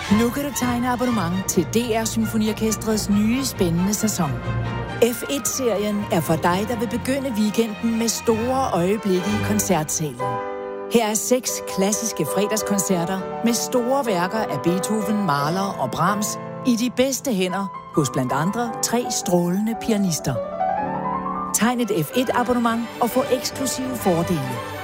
Nu kan du tegne abonnement til DR Symfoniorkestrets nye spændende sæson. F1-serien er for dig, der vil begynde weekenden med store øjeblikke i koncertsalen. Her er 6 klassiske fredagskoncerter med store værker af Beethoven, Mahler og Brahms i de bedste hænder hos blandt andre 3 strålende pianister. Tegn et F1-abonnement og få eksklusive fordele.